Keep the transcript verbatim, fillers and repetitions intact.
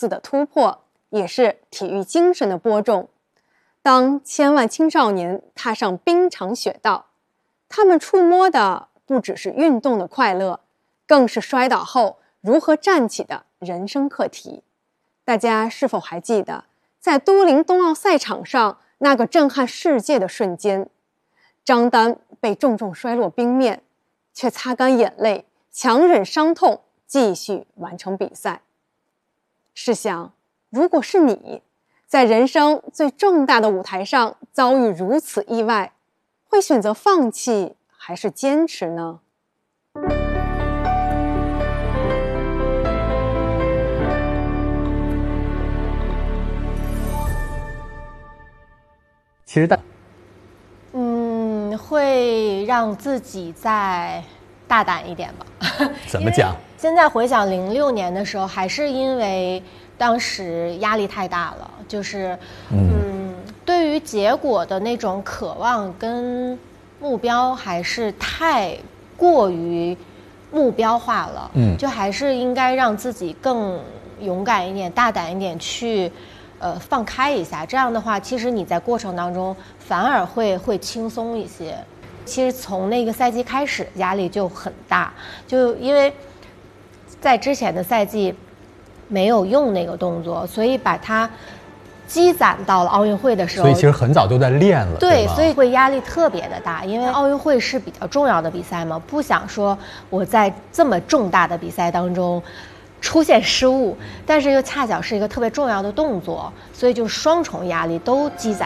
字的突破，也是体育精神的播种。当千万青少年踏上冰场雪道，他们触摸的不只是运动的快乐，更是摔倒后如何站起的人生课题。大家是否还记得，在都灵冬奥赛场上那个震撼世界的瞬间，张丹被重重摔落冰面，却擦干眼泪，强忍伤痛，继续完成比赛。试想，如果是你，在人生最重大的舞台上遭遇如此意外，会选择放弃还是坚持呢？ 其实大， 嗯，会让自己再大胆一点吧。 怎么讲？ 现在回想零六年的时候，还是因为当时压力太大了，就是嗯。嗯对于结果的那种渴望跟目标还是太过于目标化了，嗯，就还是应该让自己更勇敢一点、大胆一点去，呃，放开一下。这样的话，其实你在过程当中反而会会轻松一些。其实从那个赛季开始，压力就很大，就因为在之前的赛季没有用那个动作，所以把它积攒到了奥运会的时候， 所以其实很早就在练了。 对， 对吧？ 所以会压力特别的大，因为奥运会是比较重要的比赛嘛，不想说我在这么重大的比赛当中出现失误，但是又恰巧是一个特别重要的动作，所以就双重压力都积攒